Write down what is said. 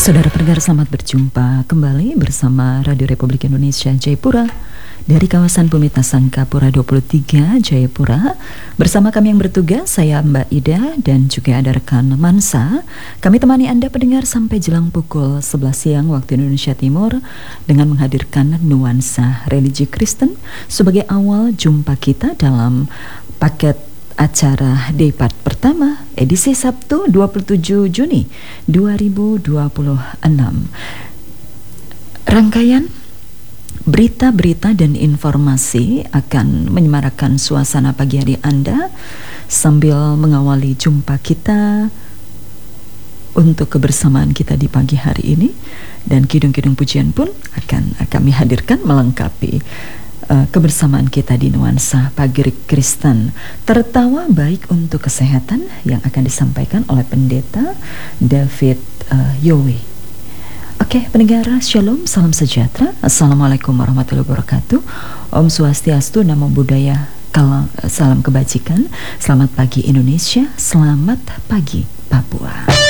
Saudara pendengar, selamat berjumpa kembali bersama Radio Republik Indonesia Jayapura dari kawasan Bumi Tasangkapura 23 Jayapura. Bersama kami yang bertugas, saya Mbak Ida dan juga ada rekan Mansa. Kami temani Anda pendengar sampai jelang pukul 11 siang waktu Indonesia Timur dengan menghadirkan nuansa religi Kristen sebagai awal jumpa kita dalam paket acara Day Part pertama edisi Sabtu 27 Juni 2026. Rangkaian berita-berita dan informasi akan menyemarakan suasana pagi hari Anda sambil mengawali jumpa kita untuk kebersamaan kita di pagi hari ini, dan kidung-kidung pujian pun akan kami hadirkan melengkapi kebersamaan kita di nuansa pagi Kristen. Tertawa baik untuk kesehatan yang akan disampaikan oleh Pendeta David Yowe. Oke, pendengar, Shalom, salam sejahtera, Assalamualaikum warahmatullahi wabarakatuh. Om Swastiastu, Namo Buddhaya, salam kebajikan. Selamat pagi Indonesia, selamat pagi Papua.